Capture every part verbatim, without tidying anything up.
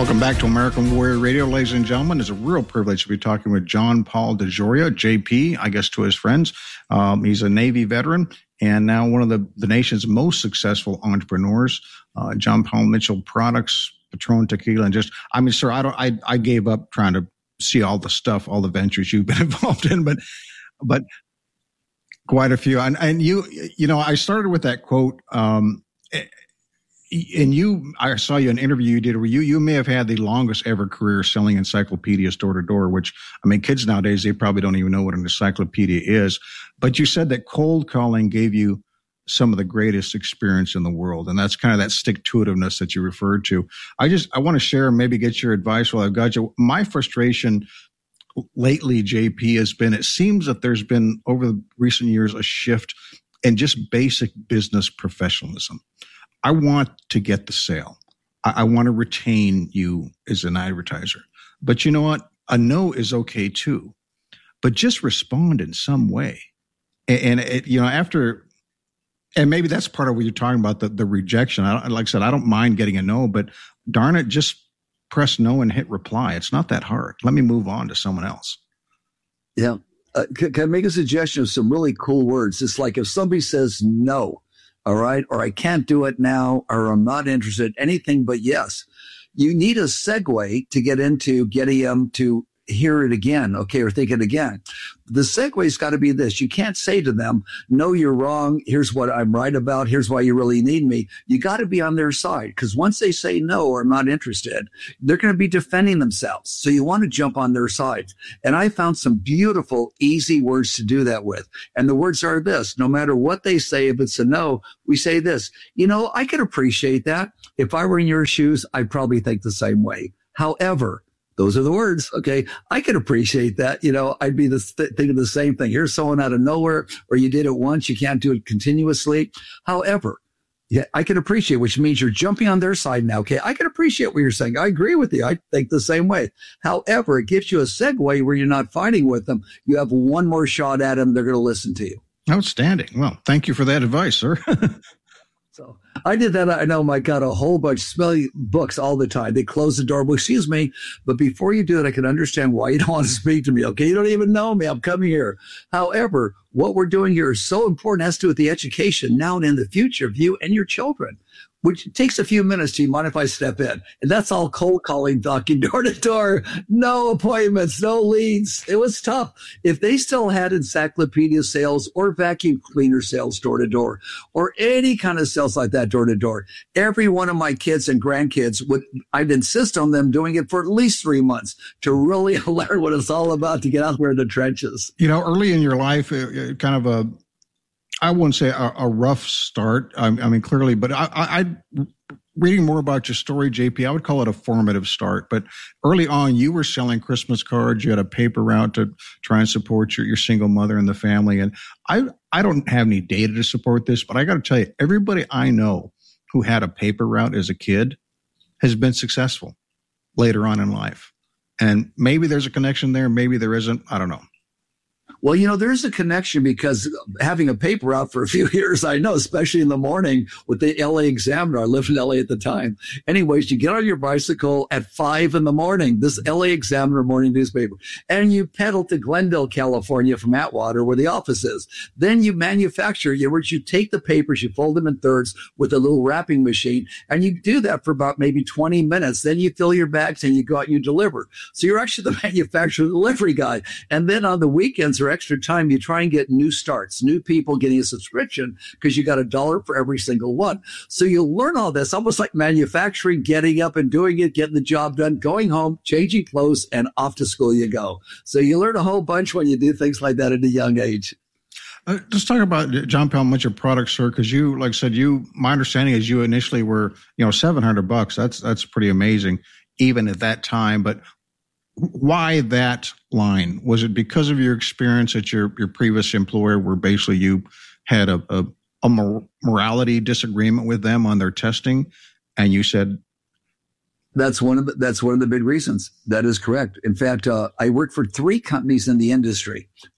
Welcome back to American Warrior Radio, ladies and gentlemen. It's a real privilege to be talking with John Paul DeJoria, J P, I guess to his friends. Um, he's a Navy veteran and now one of the, the nation's most successful entrepreneurs. Uh, John Paul Mitchell Products, Patron Tequila, and just, I mean, sir, I don't, I, I gave up trying to see all the stuff, all the ventures you've been involved in, but, but quite a few. And, and you, you know, I started with that quote, um, and you, I saw you in an interview you did where you, you may have had the longest ever career selling encyclopedias door to door, which, I mean, kids nowadays, they probably don't even know what an encyclopedia is. But you said that cold calling gave you some of the greatest experience in the world. And that's kind of that stick-to-itiveness that you referred to. I just, I want to share and maybe get your advice while I've got you. My frustration lately, J P, has been, it seems that there's been over the recent years a shift in just basic business professionalism. I want to get the sale. I, I want to retain you as an advertiser. But you know what? A no is okay too. But just respond in some way. And, and it, you know, after, and maybe that's part of what you're talking about, the, the rejection. I, like I said, I don't mind getting a no, but darn it, just press no and hit reply. It's not that hard. Let me move on to someone else. Yeah. Uh, can, can I make a suggestion of some really cool words? It's like if somebody says no, all right, or I can't do it now, or I'm not interested, anything but yes. You need a segue to get into getting them to hear it again, okay, or think it again. The segue's got to be this. You can't say to them, no, you're wrong. Here's what I'm right about. Here's why you really need me. You got to be on their side, because once they say no or I'm not interested, they're going to be defending themselves. So you want to jump on their side. And I found some beautiful, easy words to do that with. And the words are this: no matter what they say, if it's a no, we say this: you know, I could appreciate that. If I were in your shoes, I'd probably think the same way. However, those are the words. Okay. I could appreciate that. You know, I'd be the th- thinking the same thing. Here's someone out of nowhere, or you did it once. You can't do it continuously. However, yeah, I can appreciate, which means you're jumping on their side now. Okay. I can appreciate what you're saying. I agree with you. I think the same way. However, it gives you a segue where you're not fighting with them. You have one more shot at them. They're going to listen to you. Outstanding. Well, thank you for that advice, sir. So I did that. I know I got a whole bunch of smelly books all the time. They close the door. Well, excuse me, but before you do it, I can understand why you don't want to speak to me. Okay. You don't even know me. I'm coming here. However, what we're doing here is so important. It has to do with the education now and in the future of you and your children, which takes a few minutes. Do you mind if I step in? And that's all cold calling, knocking door to door, no appointments, no leads. It was tough. If they still had encyclopedia sales or vacuum cleaner sales door to door, or any kind of sales like that door to door, every one of my kids and grandkids would, I'd insist on them doing it for at least three months to really learn what it's all about, to get out there in the trenches. You know, early in your life, uh, kind of a, I wouldn't say a, a rough start. I, I mean, clearly, but I, I, I, reading more about your story, J P, I would call it a formative start. But early on, you were selling Christmas cards. You had a paper route to try and support your, your single mother and the family. And I, I don't have any data to support this, but I got to tell you, everybody I know who had a paper route as a kid has been successful later on in life. And maybe there's a connection there. Maybe there isn't. I don't know. Well, you know, there's a connection, because having a paper route for a few years, I know, especially in the morning with the L A Examiner. I lived in L A at the time. Anyways, you get on your bicycle at five in the morning, this L A Examiner morning newspaper, and you pedal to Glendale, California from Atwater, where the office is. Then you manufacture, you, you take the papers, you fold them in thirds with a little wrapping machine, and you do that for about maybe twenty minutes. Then you fill your bags and you go out and you deliver. So you're actually the manufacturer delivery guy. And then on the weekends or extra time, you try and get new starts, new people getting a subscription, because you got a dollar for every single one. So you'll learn all this, almost like manufacturing, getting up and doing it, getting the job done, going home, changing clothes, and off to school you go. So you learn a whole bunch when you do things like that at a young age. Uh, let's talk about John Paul Mitchell Products, sir, because you, like I said, you, my understanding is you initially were, you know, seven hundred bucks. That's, that's pretty amazing, even at that time. But why that line? Was it because of your experience at your, your previous employer, where basically you had a, a, a morality disagreement with them on their testing, and you said, That's one of the, that's one of the big reasons. That is correct. In fact, uh, I worked for three companies in the industry.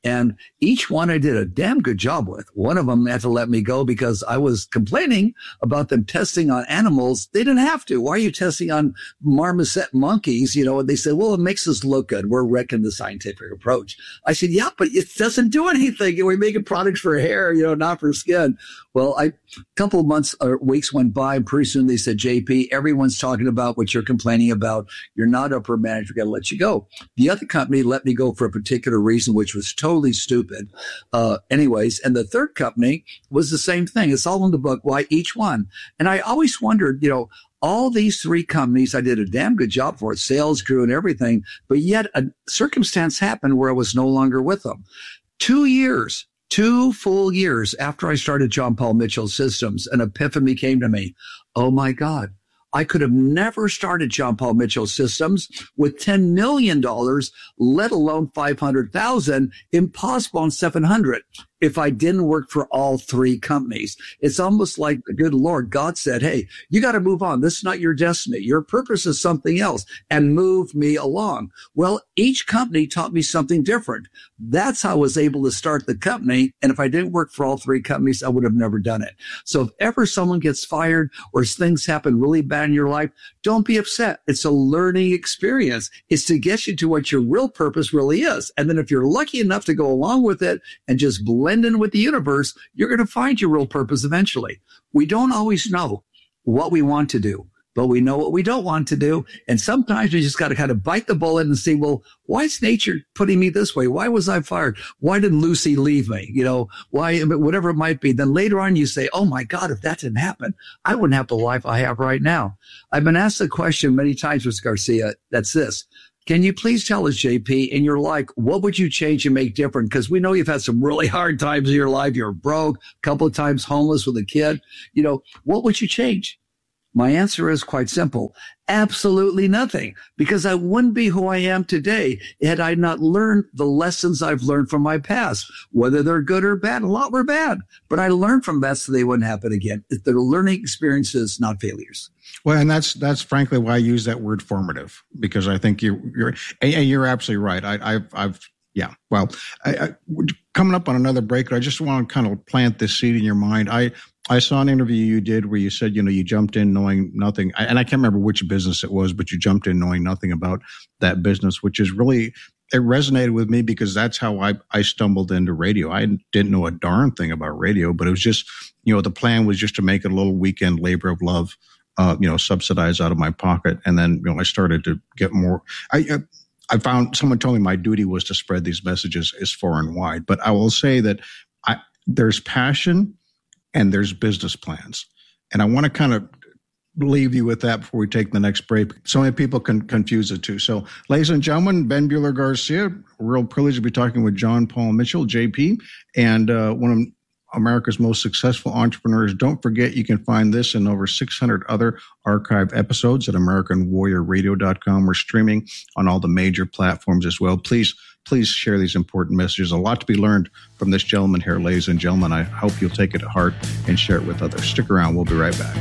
And each one I did a damn good job with. One of them had to let me go because I was complaining about them testing on animals. They didn't have to. Why are you testing on marmoset monkeys? You know, and they said, well, it makes us look good. We're wrecking the scientific approach. I said, yeah, but it doesn't do anything. We're making products for hair, you know, not for skin. Well, I, a couple of months or weeks went by, and pretty soon they said, J P, everyone's talking about what you're complaining about. You're not upper manager. Got to let you go. The other company let me go for a particular reason, which was totally stupid. Uh, anyways, and the third company was the same thing. It's all in the book. Why each one? And I always wondered, you know, all these three companies, I did a damn good job for it, sales grew and everything, but yet a circumstance happened where I was no longer with them. Two years. Two full years after I started John Paul Mitchell Systems, an epiphany came to me. Oh my God, I could have never started John Paul Mitchell Systems with ten million dollars, let alone five hundred thousand dollars, impossible on seven hundred if I didn't work for all three companies. It's almost like the good Lord, God said, hey, you got to move on. This is not your destiny. Your purpose is something else, and move me along. Well, each company taught me something different. That's how I was able to start the company. And if I didn't work for all three companies, I would have never done it. So if ever someone gets fired or things happen really bad in your life, don't be upset. It's a learning experience. It's to get you to what your real purpose really is. And then if you're lucky enough to go along with it and just blend in with the universe, you're going to find your real purpose eventually. We don't always know what we want to do, but we know what we don't want to do. And sometimes we just got to kind of bite the bullet and see, well, why is nature putting me this way? Why was I fired? Why did Lucy leave me? You know, why, whatever it might be. Then later on you say, oh my God, if that didn't happen, I wouldn't have the life I have right now. I've been asked a question many times, Mister Garcia. That's this. Can you please tell us, J P, in your life, what would you change and make different? Because we know you've had some really hard times in your life. You're broke, a couple of times homeless with a kid. You know, what would you change? My answer is quite simple. Absolutely nothing, because I wouldn't be who I am today had I not learned the lessons I've learned from my past, whether they're good or bad. A lot were bad, but I learned from that so they wouldn't happen again. They're learning experiences, not failures. Well, and that's that's frankly why I use that word formative, because I think you're you're and you're absolutely right. I, I've I've yeah. Well, I, I, coming up on another break, I just want to kind of plant this seed in your mind. I. I saw an interview you did where you said, you know, you jumped in knowing nothing, and I can't remember which business it was, but you jumped in knowing nothing about that business, which is really, it resonated with me because that's how I, I stumbled into radio. I didn't know a darn thing about radio, but it was just, you know, the plan was just to make it a little weekend labor of love, uh, you know, subsidized out of my pocket. And then, you know, I started to get more, I, I found someone told me my duty was to spread these messages as far and wide, but I will say that I, there's passion and there's business plans. And I want to kind of leave you with that before we take the next break. So many people can confuse the two. So, ladies and gentlemen, Ben Bueller Garcia, real privilege to be talking with John Paul Mitchell, J P, and uh, one of America's most successful entrepreneurs. Don't forget, you can find this and over six hundred other archived episodes at American Warrior Radio dot com. We're streaming on all the major platforms as well. Please Please share these important messages. A lot to be learned from this gentleman here, ladies and gentlemen. I hope you'll take it to heart and share it with others. Stick around. We'll be right back.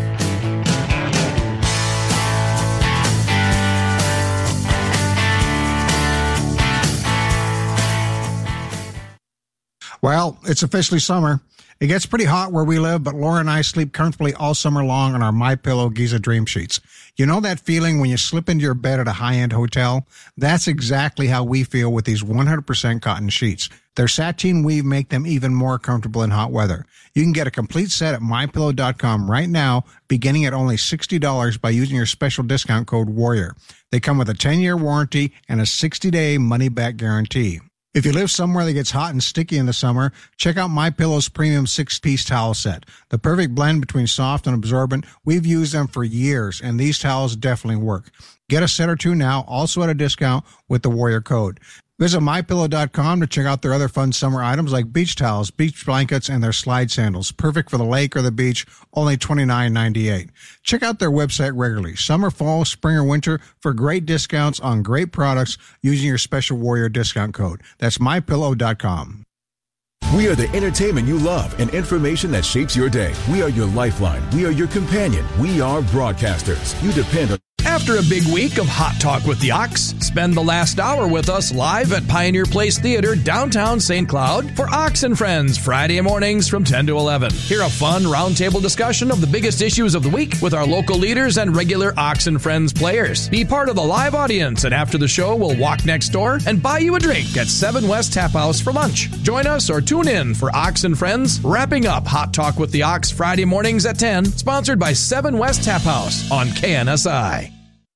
Well, it's officially summer. It gets pretty hot where we live, but Laura and I sleep comfortably all summer long on our MyPillow Giza Dream Sheets. You know that feeling when you slip into your bed at a high-end hotel? That's exactly how we feel with these one hundred percent cotton sheets. Their sateen weave make them even more comfortable in hot weather. You can get a complete set at my pillow dot com right now, beginning at only sixty dollars by using your special discount code WARRIOR. They come with a ten-year warranty and a sixty-day money-back guarantee. If you live somewhere that gets hot and sticky in the summer, check out MyPillow's premium six-piece towel set. The perfect blend between soft and absorbent. We've used them for years, and these towels definitely work. Get a set or two now, also at a discount with the Warrior code. Visit my pillow dot com to check out their other fun summer items like beach towels, beach blankets, and their slide sandals. Perfect for the lake or the beach, only twenty-nine ninety-eight. Check out their website regularly, summer, fall, spring, or winter, for great discounts on great products using your special Warrior discount code. That's my pillow dot com. We are the entertainment you love and information that shapes your day. We are your lifeline. We are your companion. We are broadcasters. You depend on After a big week of Hot Talk with the Ox, spend the last hour with us live at Pioneer Place Theater, downtown Saint Cloud, for Ox and Friends, Friday mornings from ten to eleven. Hear a fun roundtable discussion of the biggest issues of the week with our local leaders and regular Ox and Friends players. Be part of the live audience, and after the show, we'll walk next door and buy you a drink at Seven West Tap House for lunch. Join us or tune in for Ox and Friends, wrapping up Hot Talk with the Ox Friday mornings at ten, sponsored by Seven West Tap House on K N S I.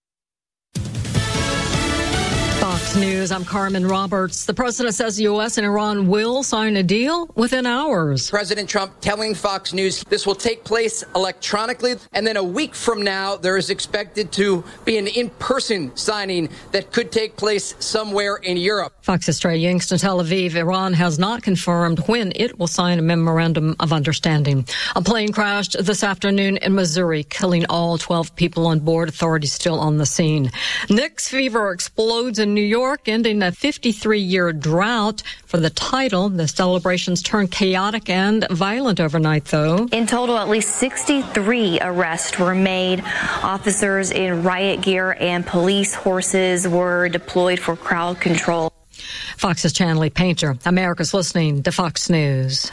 Fox News, I'm Carmen Roberts. The president says the U S and Iran will sign a deal within hours. President Trump telling Fox News this will take place electronically, and then a week from now, there is expected to be an in-person signing that could take place somewhere in Europe. Fox's Trey Yingst in Tel Aviv. Iran has not confirmed when it will sign a memorandum of understanding. A plane crashed this afternoon in Missouri, killing all twelve people on board. Authorities still on the scene. Knicks fever explodes in New York, ending a fifty-three-year drought for the title. The celebrations turned chaotic and violent overnight, though. In total, at least sixty-three arrests were made. Officers in riot gear and police horses were deployed for crowd control. Fox's Chanley Painter. America's listening to Fox News.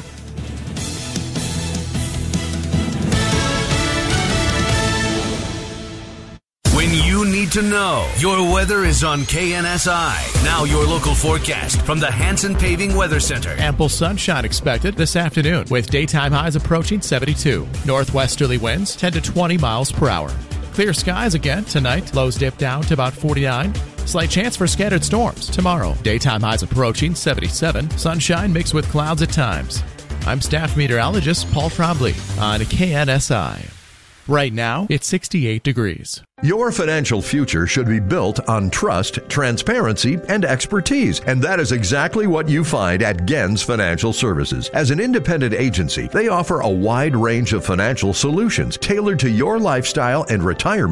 When you need to know, your weather is on K N S I. Now your local forecast from the Hanson Paving Weather Center. Ample sunshine expected this afternoon with daytime highs approaching seventy-two. Northwesterly winds ten to twenty miles per hour. Clear skies again tonight. Lows dip down to about forty-nine. Slight chance for scattered storms tomorrow. Daytime highs approaching seventy-seven. Sunshine mixed with clouds at times. I'm staff meteorologist Paul Trombley on K N S I. Right now, it's sixty-eight degrees. Your financial future should be built on trust, transparency, and expertise. And that is exactly what you find at Gens Financial Services. As an independent agency, they offer a wide range of financial solutions tailored to your lifestyle and retirement